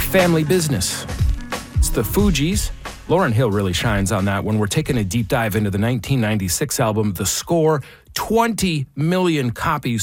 family business. It's the Fugees. Lauryn Hill really shines on that one. We're taking a deep dive into the 1996 album, The Score. 20 million copies